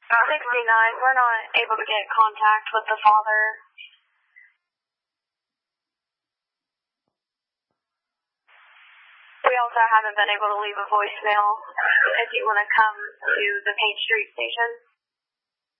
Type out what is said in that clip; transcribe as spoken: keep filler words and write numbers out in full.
sixty-nine, we're not able to get contact with the father. We also haven't been able to leave a voicemail if you want to come to the Page Street station.